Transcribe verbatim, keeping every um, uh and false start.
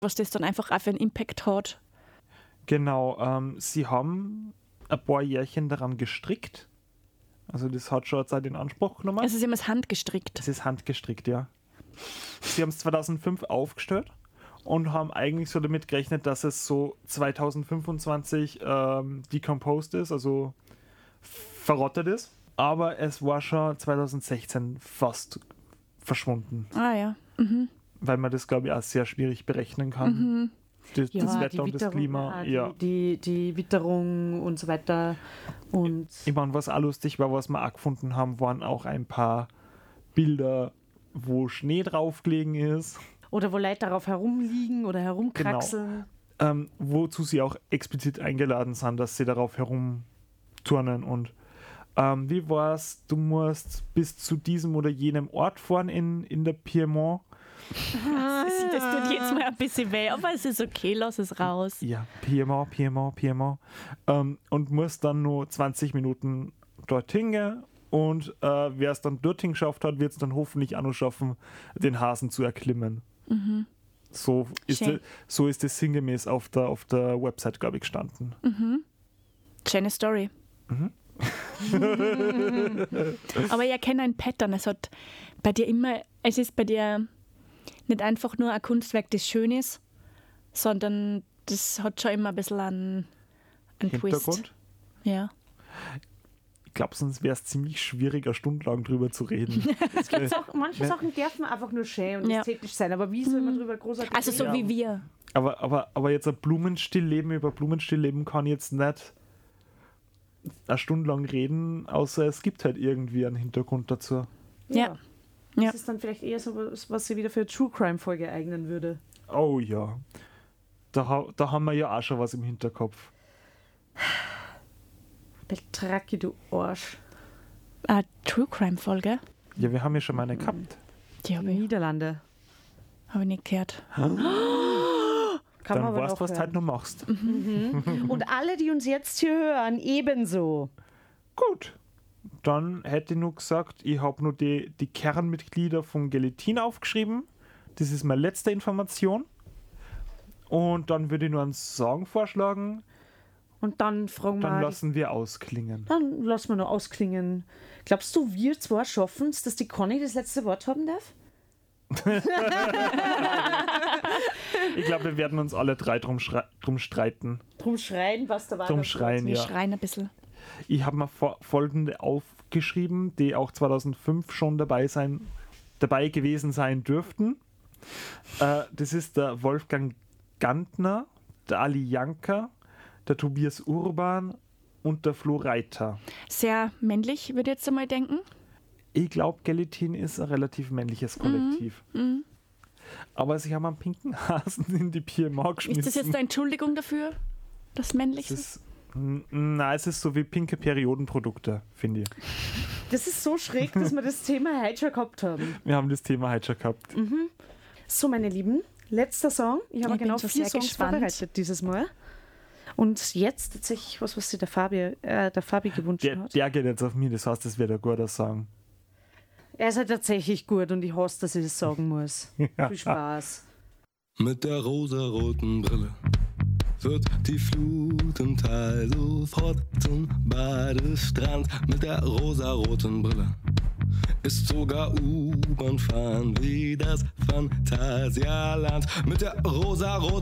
was das dann einfach auch für einen Impact hat. Genau, ähm, sie haben ein paar Jährchen daran gestrickt. Also das hat schon eine Zeit in Anspruch genommen. Also sie haben es handgestrickt. Es ist handgestrickt, ja. Sie haben es zweitausendfünf aufgestellt und haben eigentlich so damit gerechnet, dass es so zweitausendfünfundzwanzig ähm, decomposed ist, also verrottet ist. Aber es war schon zweitausendsechzehn fast verschwunden. Ah ja. Mhm. Weil man das, glaube ich, auch sehr schwierig berechnen kann. Mhm. Das, Ja, das Wetter die und das Witterung, Klima. äh, die, Ja. die, die Witterung und so weiter. Und Ich meine, was auch lustig war, was wir auch gefunden haben, waren auch ein paar Bilder, wo Schnee draufgelegen ist. oder wo Leute darauf herumliegen oder herumkraxeln. Ähm, wozu sie auch explizit eingeladen sind, dass sie darauf herumturnen. Und ähm, wie war's? Du musst bis zu diesem oder jenem Ort fahren in, in der Piemont. Das, das tut jetzt mal ein bisschen weh, aber es ist okay, lass es raus. Ja, Piemont, Piemont, Piemont. Ähm, und musst dann nur zwanzig Minuten dorthin gehen. Und äh, wer es dann dorthin geschafft hat, wird es dann hoffentlich auch noch schaffen, den Hasen zu erklimmen. Mhm. So ist, Schön. de, so ist es sinngemäß auf der, auf der Website, glaube ich, gestanden. Mhm. Schöne Story. Mhm. Aber ich erkenne ein Pattern. Es hat bei dir immer, es ist bei dir nicht einfach nur ein Kunstwerk, das schön ist, sondern das hat schon immer ein bisschen einen, einen Twist. Hintergrund. Ja. Ich glaube, sonst wäre es ziemlich schwierig, eine Stunde lang drüber zu reden. Es gibt auch, manche Ja. Sachen dürfen einfach nur schön und Ja. ästhetisch sein, aber wie soll man drüber großartig Also so reden? wie wir. aber, aber, aber jetzt ein Blumenstillleben, über Blumenstillleben kann jetzt nicht eine Stunde lang reden, außer es gibt halt irgendwie einen Hintergrund dazu. Ja. Das Ja. ist dann vielleicht eher so was, was sie wieder für eine True Crime Folge eignen würde. Oh ja. Da, ha- da haben wir ja auch schon was im Hinterkopf. Beltracchi, du Arsch. Eine True Crime Folge. Ja, wir haben ja schon mal eine gehabt. Die habe ich, Niederlande. hab ich nicht gehört. Kann Dann man aber weißt noch du, was du hören. halt noch machst. Und alle, die uns jetzt hier hören, ebenso. Gut. Dann hätte ich nur gesagt, ich habe nur die, die Kernmitglieder von Gelatin aufgeschrieben. Das ist meine letzte Information. Und dann würde ich nur einen Song vorschlagen. Und dann fragen Dann wir, lassen wir ausklingen. dann lassen wir noch ausklingen. Glaubst du, wir zwei schaffen es, dass die Conny das letzte Wort haben darf? Ich glaube, wir werden uns alle drei drum, schrei- drum streiten. Drum schreien, was da war. Drum das schreien, Wir ja. schreien ein bisschen. Ich habe mal fo- folgende aufgeschrieben, die auch zweitausendfünf schon dabei, sein, dabei gewesen sein dürften. Äh, das ist der Wolfgang Gantner, der Ali Janker, der Tobias Urban und der Flo Reiter. Sehr männlich, würde ich jetzt einmal denken. Ich glaube, Gelatin ist ein relativ männliches Kollektiv. Mhm. Aber sie haben einen pinken Hasen in die Piemont geschmissen. Ist das jetzt eine Entschuldigung dafür, dass männlich Es ist? ist, n- nein, es ist so wie pinke Periodenprodukte, finde ich. Das ist so schräg, dass wir das Thema heute schon gehabt haben. Wir haben das Thema heute schon gehabt. So, meine Lieben, letzter Song. Ich habe Ich bin genau schon vier sehr Songs gespannt. vorbereitet dieses Mal. Und jetzt tatsächlich was, was sich der Fabi, äh, der Fabi gewünscht Der, hat. der geht jetzt auf mich, das heißt, das wird ein guter Song. Er ist halt tatsächlich gut und ich hasse, dass ich das sagen muss. Viel Spaß. Mit der rosaroten Brille wird die Flut im Tal sofort zum Badestrand. Mit der rosaroten Brille ist sogar U-Bahn fahren wie das Phantasialand. Mit der rosaroten